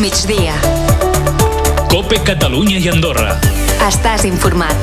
migdia. COPE Catalunya i Andorra. Estàs informat.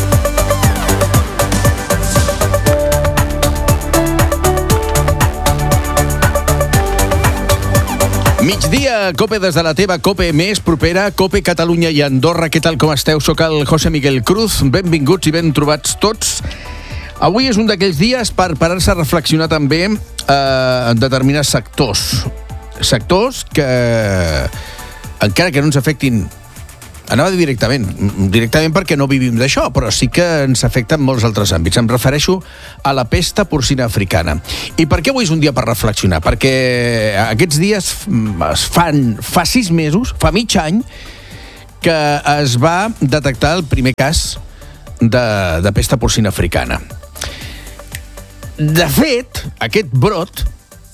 Migdia, COPE des de la teva COPE més propera, COPE Catalunya i Andorra. Què tal, com esteu? Soc el José Miguel Cruz. Benvinguts i ben trobats tots. Avui és un d'aquells dies per parar-se a reflexionar també en determinats sectors. Sectors que, encara que no ens afectin, anava a dir directament perquè no vivim d'això, però sí que ens afecta en molts altres àmbits. Em refereixo a la pesta porcina africana. I per què avui és un dia per reflexionar? Perquè aquests dies fa 6 mesos, fa mig any, que es va detectar el primer cas de pesta porcina africana. De fet, aquest brot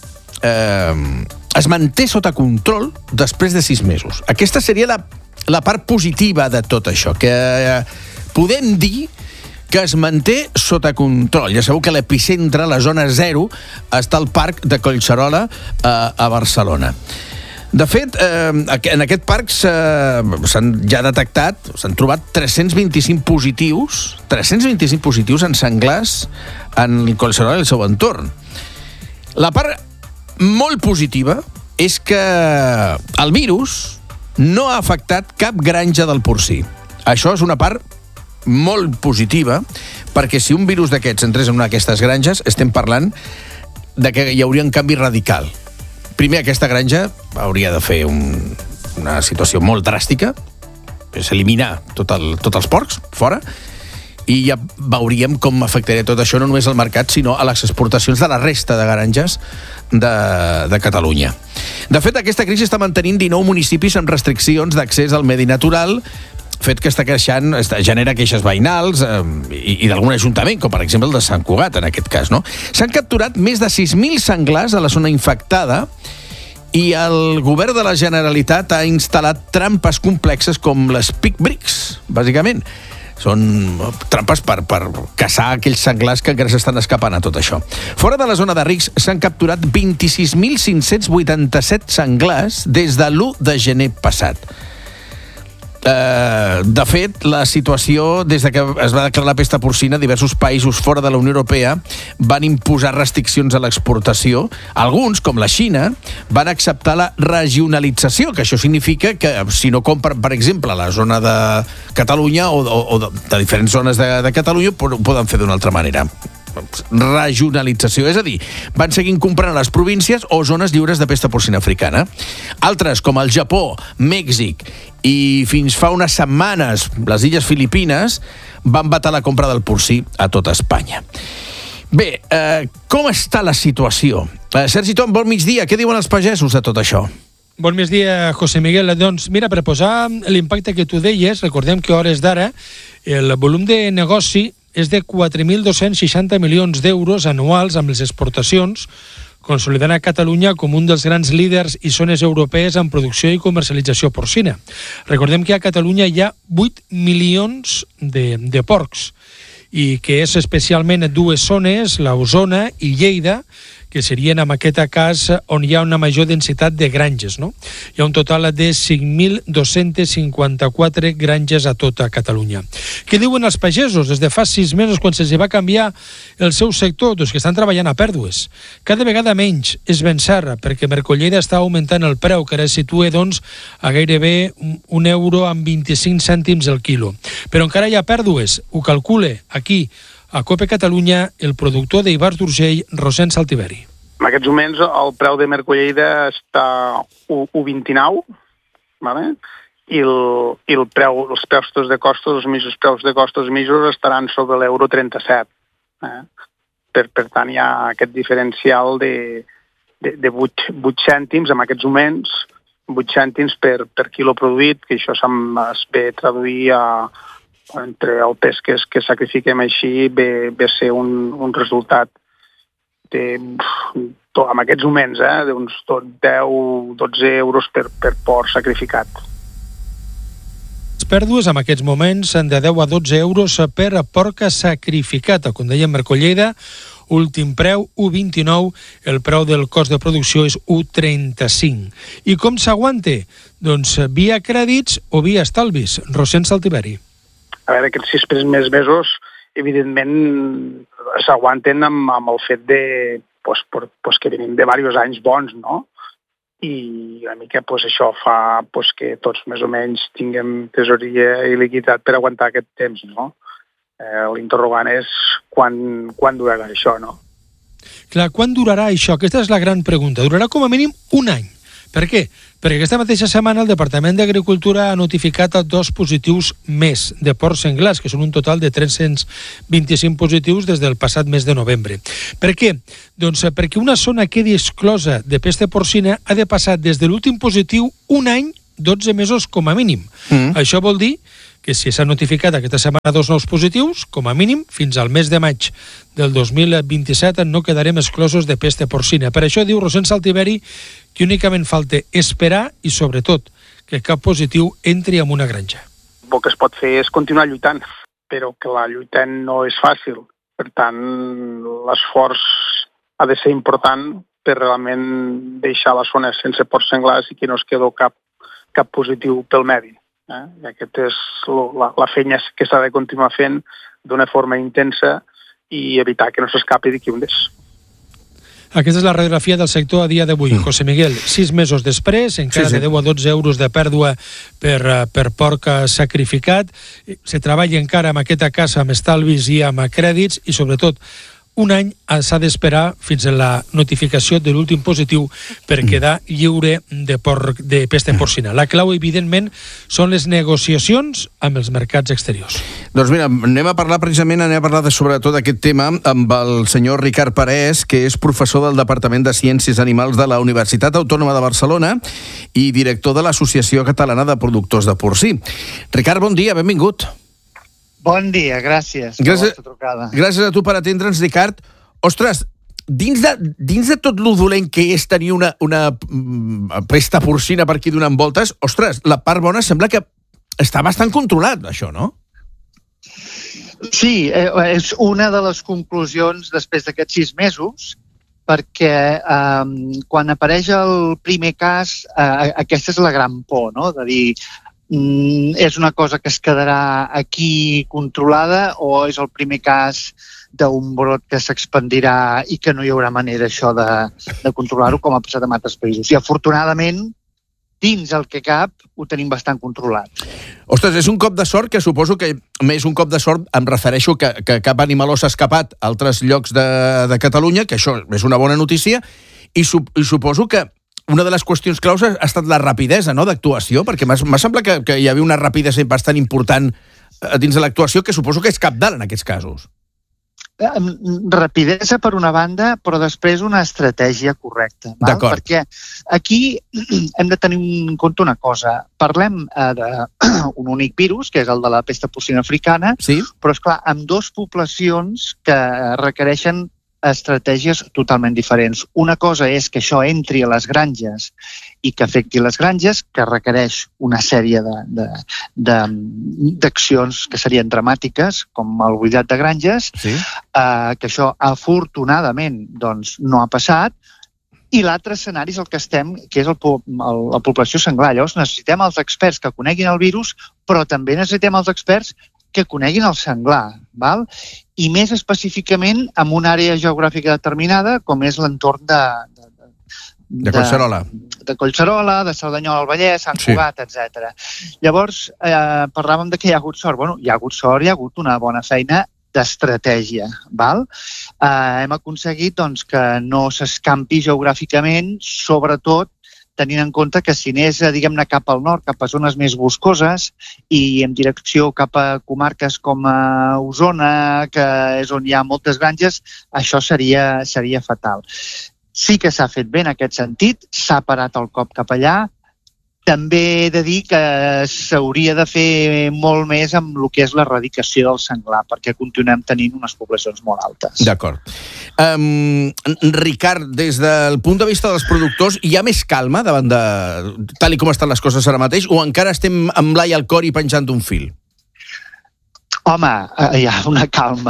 es manté sota control després de 6 mesos. Aquesta seria la part positiva de tot això, que podem dir que es manté sota control. Ja sabeu que l'epicentre, la zona 0, està al parc de Collserola a Barcelona. De fet, en aquest parc s'han ja detectat, s'han trobat 325 positius en senglars en Collserola i el seu entorn. La part molt positiva és que el virus no ha afectat cap granja del porcí. Això és una part molt positiva, perquè si un virus d'aquests entrés en una d'aquestes granges, estem parlant de que hi hauria un canvi radical. Primer, aquesta granja hauria de fer una situació molt dràstica, és eliminar tots els porcs fora, i ja veuríem com afectaria tot això no només al mercat, sinó a les exportacions de la resta de granges de Catalunya. De fet, aquesta crisi està mantenint 19 municipis amb restriccions d'accés al medi natural, fet que està creixent, genera queixes veïnals i d'algun ajuntament, com per exemple el de Sant Cugat, en aquest cas, no? S'han capturat més de 6.000 senglars a la zona infectada i el govern de la Generalitat ha instal·lat trampes complexes com les Pick Bricks, bàsicament. Són trampes per caçar aquells senglars que encara s'estan escapant a tot això. Fora de la zona de risc s'han capturat 26.587 senglars des de l'1 de gener passat. De fet, la situació, des de que es va declarar la pesta porcina, diversos països fora de la Unió Europea van imposar restriccions a l'exportació. Alguns, com la Xina, van acceptar la regionalització, que això significa que si no compren, per exemple, a la zona de Catalunya o de diferents zones de Catalunya, ho poden fer d'una altra manera. Regionalització, és a dir, van seguint comprant a les províncies o zones lliures de pesta porcina africana. Altres, com el Japó, Mèxic i fins fa unes setmanes les illes Filipines, van vetar la compra del porcí a tota Espanya. Bé, com està la situació? Sergi Tom, bon migdia. Què diuen els pagesos de tot això? Bon migdia, José Miguel. Doncs mira, per posar l'impacte que tu deies, recordem que a hores d'ara el volum de negoci és de 4.260 milions d'euros anuals amb les exportacions, consolidant a Catalunya com un dels grans líders i zones europees en producció i comercialització porcina. Recordem que a Catalunya hi ha 8 milions de porcs i que és especialment dues zones, l'Osona i Lleida, que serien en aquest cas on hi ha una major densitat de granges, no? Hi ha un total de 5.254 granges a tota Catalunya. Què diuen els pagesos? Des de fa 6 mesos, quan se'ls va canviar el seu sector, doncs que estan treballant a pèrdues. Cada vegada menys, és ben cert, perquè Mercolleda està augmentant el preu, que ara es situa doncs, a gairebé €1 amb 25 cèntims el quilo. Però encara hi ha pèrdues, ho calcule aquí, a COPE Catalunya, el productor d'Ivars d'Urgell, Rosén Saltiveri. En aquests moments el preu de Mercolleda està 1,29, ¿vale? I els preus de costos, els preus de costos mitjos estaran sobre l'euro 37. Per tant, hi ha aquest diferencial de 8 cèntims en aquests moments, 8 cèntims per quilo produït, que això es ve traduir entre el pes que sacrifiquem així ve a ser un resultat en aquests moments d'uns 10-12 euros per porc sacrificat. Les pèrdues en aquests moments són de 10 a 12 euros per porc sacrificat. Com deia Mercolleda, últim preu, 1,29, el preu del cost de producció és 1,35. I com s'aguante? Doncs via crèdits o via estalvis. Rosent Saltiveri. A veure, aquests 6 primers mesos, evidentment, s'aguanten amb el fet de que venim de diversos anys bons, no? I una mica això fa que tots més o menys tinguem tesoria i liquiditat per aguantar aquest temps, no? L'interrogant és quan durarà això, no? Clar, quan durarà això? Aquesta és la gran pregunta. Durarà com a mínim un any. Per què? Perquè aquesta mateixa setmana el Departament d'Agricultura ha notificat 2 positius més de porcs senglars, que són un total de 325 positius des del passat mes de novembre. Per què? Doncs perquè una zona quedi exclosa de pesta porcina ha de passar des de l'últim positiu un any, 12 mesos com a mínim. Això vol dir que si s'ha notificat aquesta setmana 2 nous positius, com a mínim, fins al mes de maig del 2027 no quedarem exclosos de pesta porcina. Per això diu Rosent Saltiveri que únicament falta esperar i, sobretot, que cap positiu entri en una granja. El que es pot fer és continuar lluitant, però que la lluita no és fàcil. Per tant, l'esforç ha de ser important per realment deixar la zona sense porcs senglars i que no es quedi cap positiu pel medi. I aquesta és la feina que s'ha de continuar fent d'una forma intensa i evitar que no s'escapi d'aquí un des. Aquesta és la radiografia del sector a dia d'avui. José Miguel, 6 mesos després, encara de 10 a 12 euros de pèrdua per porc sacrificat. Se treballa encara amb aquesta casa, amb estalvis i amb crèdits, i sobretot un any s'ha d'esperar fins a la notificació de l'últim positiu per quedar lliure de pesta porcina. La clau, evidentment, són les negociacions amb els mercats exteriors. Doncs mira, anem a parlar sobretot d'aquest tema amb el senyor Ricard Parés, que és professor del Departament de Ciències Animals de la Universitat Autònoma de Barcelona i director de l'Associació Catalana de Productors de Porcí. Ricard, bon dia, benvingut. Bon dia, gràcies per la vostra trucada. Gràcies a tu per atendre'ns, Ricard. Ostres, dins de tot lo dolent que és tenir una pesta porcina per aquí donant voltes, ostres, la part bona sembla que està bastant controlat, això, no? Sí, és una de les conclusions després d'aquests 6 mesos, perquè quan apareix el primer cas, aquesta és la gran por, no?, de dir és una cosa que es quedarà aquí controlada o és el primer cas d'un brot que s'expandirà i que no hi haurà manera això de controlar-ho, com ha passat en altres països. I afortunadament, dins el que cap, ho tenim bastant controlat. Ostres, és un cop de sort que suposo que, més un cop de sort, em refereixo que cap animaló s'ha escapat a altres llocs de Catalunya, que això és una bona notícia, i suposo que una de les qüestions claus ha estat la rapidesa, no?, d'actuació, perquè m'ha semblat que hi havia una rapidesa bastant important dins de l'actuació, que suposo que és cabdal en aquests casos. Rapidesa per una banda, però després una estratègia correcta. D'acord. Perquè aquí hem de tenir en compte una cosa. Parlem d'un únic virus, que és el de la pesta porcina africana, sí? Però, esclar, amb 2 poblacions que requereixen estratègies totalment diferents. Una cosa és que això entri a les granges i que afecti les granges, que requereix una sèrie d'accions que serien dramàtiques, com el buidat de granges, sí? Que això afortunadament doncs, no ha passat, i l'altre escenari és el que estem, que és la població senglar. Llavors necessitem els experts que coneguin el virus, però també necessitem els experts que coneguin el senglar, val? I més específicament en una àrea geogràfica determinada, com és l'entorn de Collserola. De Collserola, de Cerdanyola al Vallès, Sant Cugat, etc. Llavors, parlàvem de que hi ha hagut sort. Bueno, hi ha hagut sort, hi ha hagut una bona feina d'estratègia, val? Hem aconseguit doncs, que no s'escampi geogràficament, sobretot tenint en compte que si anés, diguem-ne, cap al nord, cap a zones més boscoses i en direcció cap a comarques com a Osona, que és on hi ha moltes granges, això seria fatal. Sí que s'ha fet bé en aquest sentit, s'ha parat el cop cap allà. També he de dir que s'hauria de fer molt més amb el que és l'erradicació del senglar, perquè continuem tenint unes poblacions molt altes. D'acord. Ricard, des del punt de vista dels productors, hi ha més calma davant de tal com estan les coses ara mateix, o encara estem amb l'ai al cor i penjant d'un fil? Home, hi ha una calma.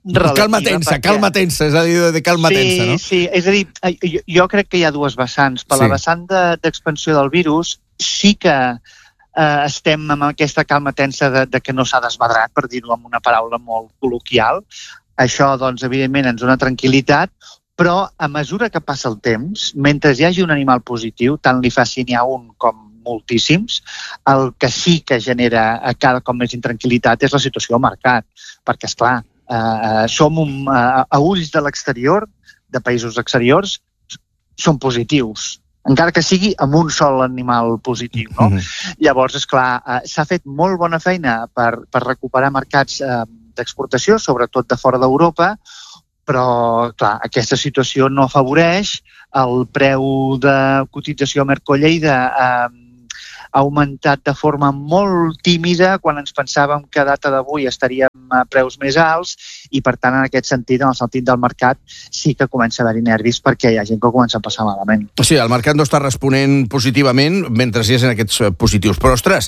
relativa. Calma tensa, és a dir, de calma tensa, no? Sí, és a dir, jo crec que hi ha dues vessants. Per la vessant d'expansió del virus, sí que estem amb aquesta calma tensa de que no s'ha desmadrat, per dir-ho amb una paraula molt col·loquial. Això, doncs, evidentment, ens dona tranquil·litat, però a mesura que passa el temps, mentre hi hagi un animal positiu, tant li faci n'hi ha un com moltíssims, el que sí que genera cada cop més intranquil·litat és la situació al mercat, perquè, esclar, som a ulls de l'exterior, de països exteriors, són positius, encara que sigui amb un sol animal positiu, no? Llavors, esclar, s'ha fet molt bona feina per recuperar mercats d'exportació, sobretot de fora d'Europa, però, clar, aquesta situació no afavoreix. El preu de cotització a Merco-Lleida ha augmentat de forma molt tímida quan ens pensàvem que a data d'avui estaríem a preus més alts i, per tant, en aquest sentit, en el sentit del mercat, sí que comença a haver-hi nervis perquè hi ha gent que comença a passar malament. Sí, el mercat no està responent positivament mentre hi hagi aquests positius. Però, ostres,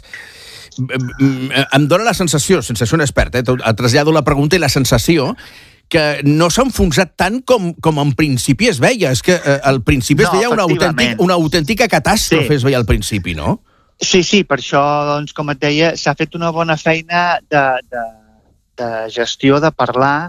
em dóna la sensació, sense ser un expert, trasllado la pregunta i la sensació que no s'ha enfonsat tant com en principi es veia. És que al principi es veia una autèntica catàstrofe, es veia al principi, no? Sí, per això, doncs, com et deia, s'ha fet una bona feina de gestió, de parlar,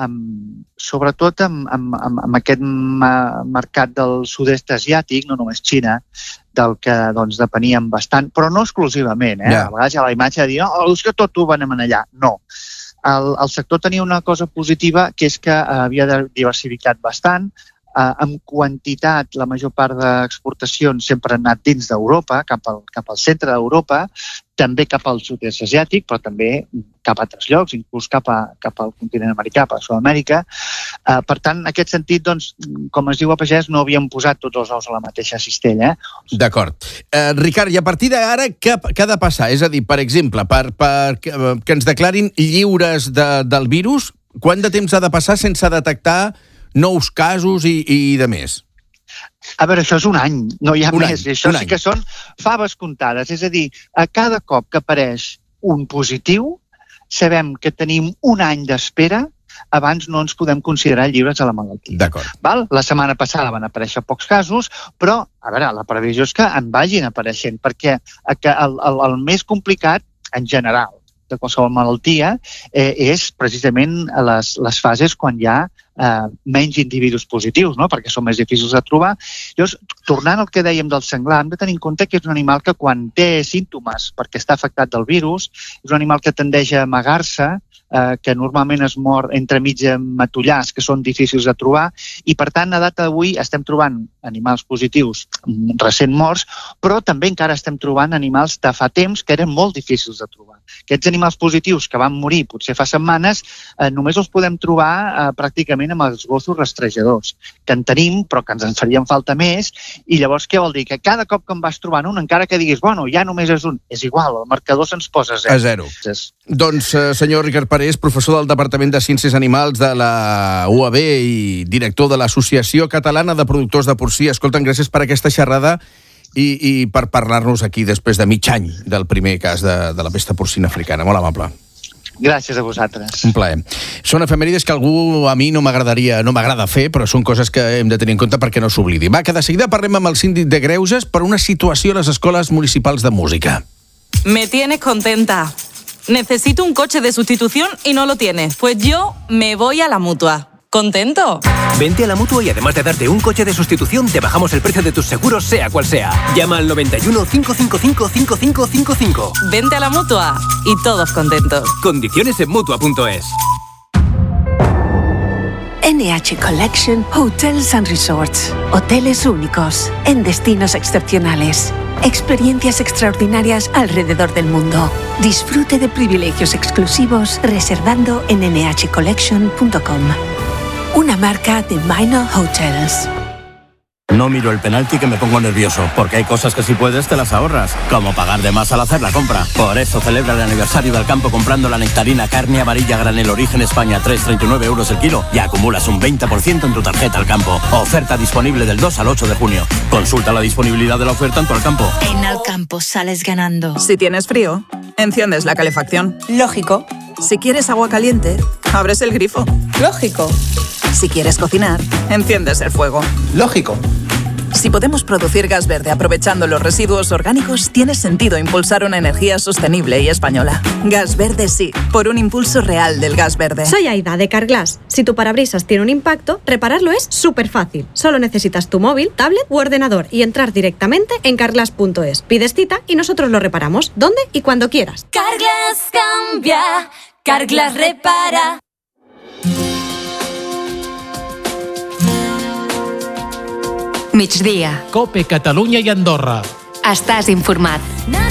sobretot amb aquest mercat del sud-est asiàtic, no només Xina, del que doncs, depeníem bastant, però no exclusivament. A vegades hi ha la imatge de dir és que tot ho venem allà. No. El sector tenia una cosa positiva, que és que havia diversificat bastant. En quantitat, la major part d'exportacions sempre han anat dins d'Europa, cap al centre d'Europa, també cap al sud-est asiàtic, però també cap a altres llocs, inclús cap al continent americà, cap a Sud-amèrica. Per tant, en aquest sentit, doncs, com es diu a pagès, no havíem posat tots els ous a la mateixa cistella. D'acord. Ricard, i a partir d'ara, què ha de passar? És a dir, per exemple, per que ens declarin lliures del virus, quant de temps ha de passar sense detectar nous casos i de més? A veure, això és un any, no hi ha més. Això sí que són faves comptades. És a dir, a cada cop que apareix un positiu, sabem que tenim un any d'espera abans no ens podem considerar lliures de la malaltia. D'acord. La setmana passada van aparèixer pocs casos, però, a veure, la previsió és que en vagin apareixent, perquè el més complicat, en general, de qualsevol malaltia, és precisament les fases quan hi ha menys individus positius, no? Perquè són més difícils de trobar. Llavors, tornant al que dèiem del senglar, hem de tenir en compte que és un animal que quan té símptomes perquè està afectat del virus, és un animal que tendeix a amagar-se, que normalment es mor entremig de matollars que són difícils de trobar i, per tant, a data d'avui estem trobant animals positius recent morts, però també encara estem trobant animals de fa temps que eren molt difícils de trobar. Aquests animals positius que van morir potser fa setmanes només els podem trobar pràcticament amb els gossos rastrejadors, que en tenim però que ens en farien falta més i llavors què vol dir? Que cada cop que en vas trobant un, encara que diguis, bueno, ja només és un, és igual, el marcador se'ns posa a zero. Doncs, senyor Ricard Parés, professor del Departament de Ciències Animals de la UAB i director de l'Associació Catalana de Productors de Porcí. Escolta'm, gràcies per aquesta xerrada i per parlar-nos aquí després de mig any del primer cas de la pesta porcina africana. Molt amable. Gràcies a vosaltres. Un plaer. Són efemèrides que a mi no m'agrada fer, però són coses que hem de tenir en compte perquè no s'oblidi. Va, que de seguida parlem amb el síndic de Greuges per una situació a les escoles municipals de música. Me tienes contenta. Necesito un coche de sustitución y no lo tienes. Pues yo me voy a la Mutua. ¿Contento? Vente a la Mutua y además de darte un coche de sustitución, te bajamos el precio de tus seguros, sea cual sea. Llama al 91 555 5555. Vente a la Mutua y todos contentos. Condiciones en Mutua.es. NH Collection Hotels and Resorts. Hoteles únicos, en destinos excepcionales. Experiencias extraordinarias alrededor del mundo. Disfrute de privilegios exclusivos reservando en nhcollection.com. Una marca de Minor Hotels. No miro el penalti que me pongo nervioso, porque hay cosas que si puedes te las ahorras, como pagar de más al hacer la compra. Por eso celebra el aniversario del campo comprando la nectarina carne amarilla granel Origen España 3,39 € el kilo y acumulas un 20% en tu tarjeta al campo. Oferta disponible del 2 al 8 de junio. Consulta la disponibilidad de la oferta en tu Alcampo. En Alcampo sales ganando. Si tienes frío, enciendes la calefacción. Lógico. Si quieres agua caliente, abres el grifo. Lógico. Si quieres cocinar, enciendes el fuego. Lógico. Si podemos producir gas verde aprovechando los residuos orgánicos, tiene sentido impulsar una energía sostenible y española. Gas verde sí, por un impulso real del gas verde. Soy Aida, de Carglass. Si tu parabrisas tiene un impacto, repararlo es súper fácil. Solo necesitas tu móvil, tablet u ordenador y entrar directamente en carglass.es. Pides cita y nosotros lo reparamos, donde y cuando quieras. Carglass cambia, Carglass repara. Migdia. Cope Catalunya i Andorra. Estàs informat.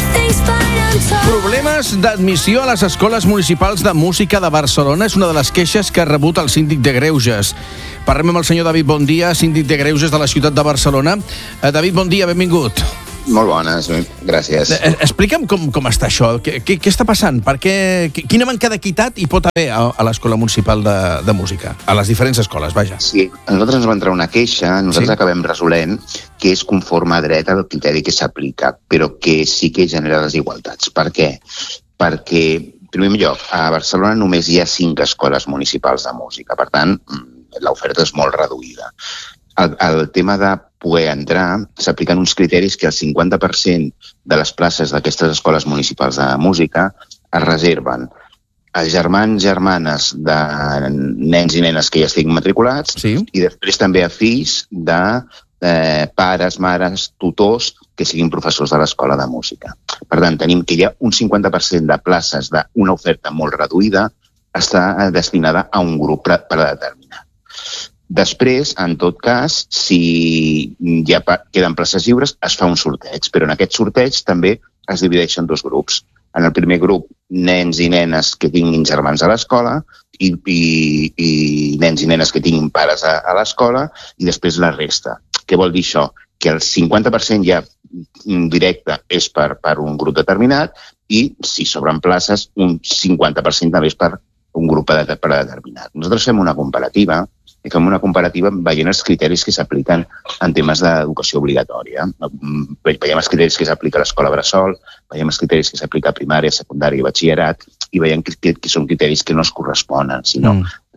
Problemes d'admissió a les escoles municipals de música de Barcelona és una de les queixes que ha rebut el síndic de Greuges. Parlem amb el senyor David Bondia, síndic de Greuges de la ciutat de Barcelona. David, bon dia, benvingut. Molt bones, gràcies. Explica'm com està això, què està passant, quina manca d'equitat hi pot haver a l'escola municipal de música, a les diferents escoles, vaja. Sí, a nosaltres ens va entrar una queixa, nosaltres acabem resolent que és conforme a dret al criteri que s'aplica, però que sí que genera desigualtats. Per què? Perquè, en primer lloc, a Barcelona només hi ha 5 escoles municipals de música, per tant, l'oferta és molt reduïda. El tema de poder entrar s'apliquen uns criteris que el 50% de les places d'aquestes escoles municipals de música es reserven als germans i germanes de nens i nenes que ja estiguin matriculats i després també a fills de pares, mares, tutors que siguin professors de l'escola de música. Per tant, tenim que hi ha un 50% de places d'una oferta molt reduïda està destinada a un grup predeterminat. Després, en tot cas, si ja queden places lliures, es fa un sorteig, però en aquest sorteig també es divideix en 2 grups. En el primer grup, nens i nenes que tinguin germans a l'escola i nens i nenes que tinguin pares a l'escola i després la resta. Què vol dir això? Que el 50% ja directe és per un grup determinat i, si sobren places, un 50% també és per un grup predeterminat. Nosaltres fem una comparativa veient els criteris que s'apliquen en temes d'educació obligatòria. Veiem els criteris que s'aplica a l'escola bressol, veiem els criteris que s'aplica a primària, secundària i batxillerat, i veiem que són criteris que no es corresponen, sinó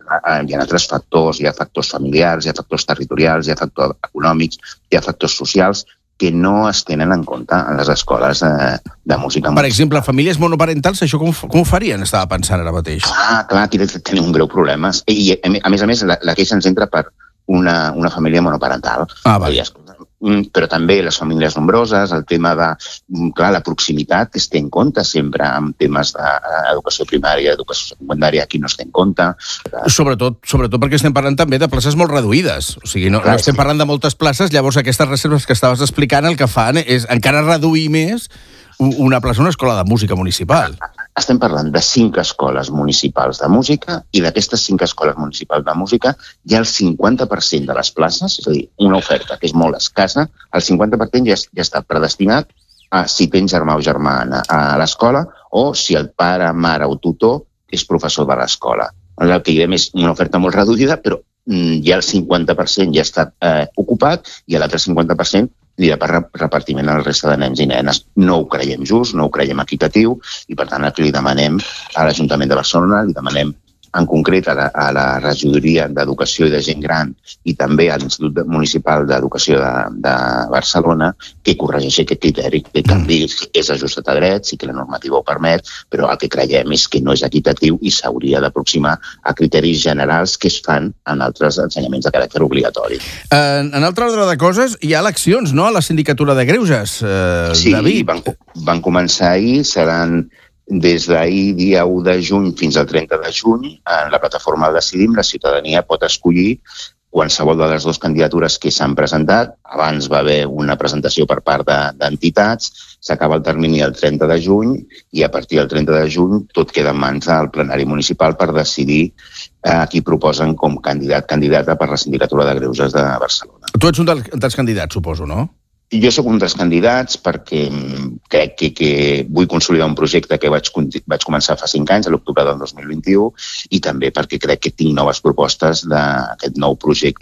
hi ha altres factors, hi ha factors familiars, hi ha factors territorials, hi ha factors econòmics, hi ha factors socials que no es tenen en compte en les escoles de música. Per exemple, famílies monoparentals, això com ho farien? Estava pensant ara mateix. Clar, aquí tenim un greu problema. I, a més, la queixa ens entra per una família monoparental. Vale. Però també les famílies nombroses, el tema de la proximitat, que es té en compte sempre en temes d'educació primària, educació secundària, aquí no es té en compte. Sobretot perquè estem parlant també de places molt reduïdes. O sigui, no estem parlant de moltes places, llavors aquestes reserves que estaves explicant el que fan és encara reduir més una plaça a una escola de música municipal. Estem parlant de 5 escoles municipals de música i d'aquestes 5 escoles municipals de música hi ha el 50% de les places, és a dir, una oferta que és molt escassa, el 50% ja està predestinat a si tens germà o germana a l'escola o si el pare, mare o tutor és professor de l'escola. El que hi ha és una oferta molt reduïda, però ja el 50% ja està ocupat i l'altre 50% hi ha per repartiment a la resta de nens i nenes. No ho creiem just, no ho creiem equitatiu i, per tant, el que li demanem a l'Ajuntament de Barcelona, li demanem en concret a la Regidoria d'Educació i de Gent Gran i també a l'Institut Municipal d'Educació de Barcelona que corregeixi aquest criteri, que canvi és ajustat a drets i que la normativa ho permet, però el que creiem és que no és equitatiu i s'hauria d'aproximar a criteris generals que es fan en altres ensenyaments de caràcter obligatori. En altre ordre de coses, hi ha eleccions, no?, a la Sindicatura de Greuges, sí, David. Van començar ahir, seran des d'ahir, dia 1 de juny, fins al 30 de juny, en la plataforma Decidim, la ciutadania pot escollir qualsevol de les 2 candidatures que s'han presentat. Abans va haver una presentació per part d'entitats, s'acaba el termini el 30 de juny i a partir del 30 de juny tot queda en mans del plenari municipal per decidir a qui proposen com candidata per la Sindicatura de Greuges de Barcelona. Tu ets un dels candidats, suposo, no? Jo soc un dels candidats perquè crec que vull consolidar un projecte que vaig començar fa 5 anys, a l'octubre del 2021, i també perquè crec que tinc noves propostes d'aquest nou projecte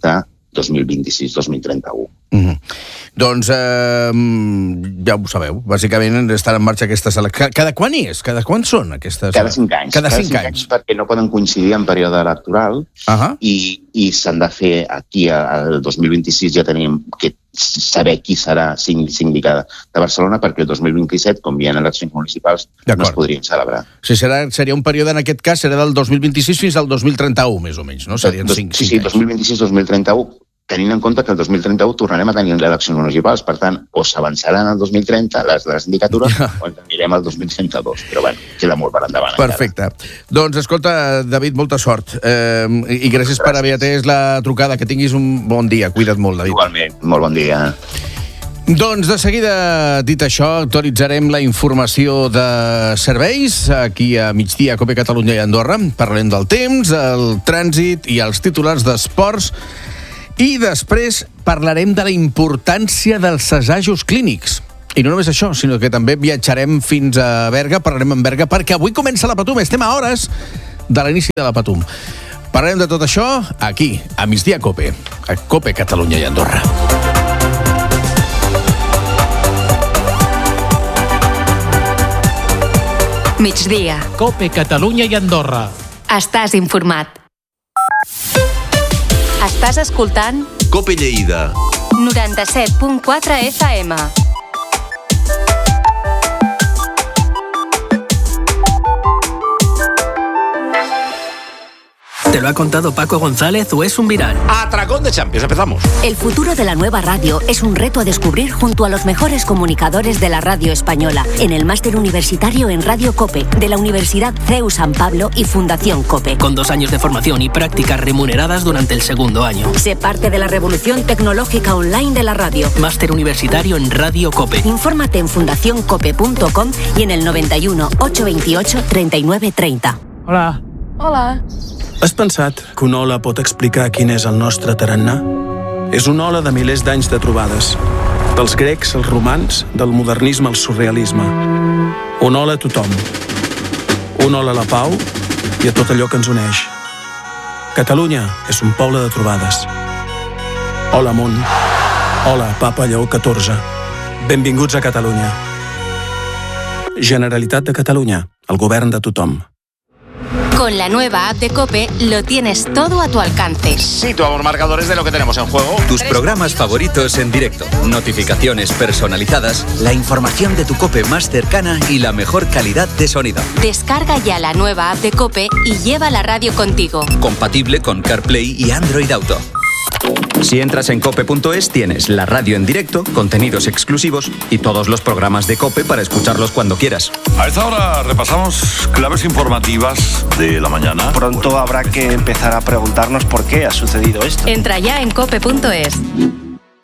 2026-2031. Doncs ja ho sabeu, bàsicament estan en marxa aquestes eleccions. Cada quan és? Cada quan són aquestes? Cada 5 anys. Cada 5 anys. Perquè no poden coincidir en període electoral i s'han de fer aquí al 2026 ja tenim que saber qui serà síndica de Barcelona, perquè el 2027, com hi ha eleccions municipals, no es podrien celebrar. Sí, seria un període, en aquest cas, serà del 2026 fins al 2031, més o menys, no? Serien 5 anys. Sí, 2026-2031, tenint en compte que el 2031 tornarem a tenir eleccions municipals, per tant, o s'avançaran al 2030 les de la sindicatura o ens anirem al 2032, però bueno, queda molt per endavant. Perfecte. Doncs escolta, David, molta sort i gràcies per haver atès la trucada. Que tinguis un bon dia. Cuida't molt, David. Igualment, molt bon dia. Doncs de seguida, dit això, actualitzarem la informació de serveis aquí a migdia a COPE Catalunya i Andorra. Parlarem del temps, el trànsit i els titulars d'esports. I després parlarem de la importància dels assajos clínics. I no només això, sinó que també viatjarem fins a Berga, parlarem amb Berga, perquè avui comença la Patum, estem a hores de l'inici de la Patum. Parlarem de tot això aquí, a migdia COPE, a COPE Catalunya i Andorra. Migdia. COPE Catalunya i Andorra. Estàs informat. Estàs escoltant COPE Lleida 97.4 FM. ¿Te lo ha contado Paco González o es un viral? Atracón de Champions, empezamos. El futuro de la nueva radio es un reto a descubrir junto a los mejores comunicadores de la radio española en el máster universitario en Radio COPE de la Universidad CEU San Pablo y Fundación COPE. Con 2 años de formación y prácticas remuneradas durante el 2º año. Sé parte de la revolución tecnológica online de la radio. Máster universitario en Radio COPE. Infórmate en fundacioncope.com y en el 91 828 39 30. Hola. Hola. Has pensat que una ola pot explicar quin és el nostre tarannà? És una ola de milers d'anys de trobades. Dels grecs als romans, del modernisme al surrealisme. Una ola a tothom. Una ola a la pau i a tot allò que ens uneix. Catalunya és un poble de trobades. Hola, món. Hola, Papa Lleó XIV. Benvinguts a Catalunya. Generalitat de Catalunya, el govern de tothom. Con la nueva app de COPE lo tienes todo a tu alcance. Situamos marcadores de lo que tenemos en juego. Tus programas favoritos en directo, notificaciones personalizadas, la información de tu COPE más cercana y la mejor calidad de sonido. Descarga ya la nueva app de COPE y lleva la radio contigo. Compatible con CarPlay y Android Auto. Si entras en cope.es tienes la radio en directo, contenidos exclusivos y todos los programas de COPE para escucharlos cuando quieras. A esta hora repasamos claves informativas de la mañana. Pronto habrá que empezar a preguntarnos por qué ha sucedido esto. Entra ya en cope.es.